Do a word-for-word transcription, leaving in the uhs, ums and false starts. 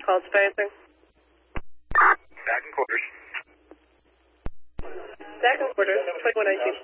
call spacing. Back in quarters. Back in quarters, twenty-one nineteen.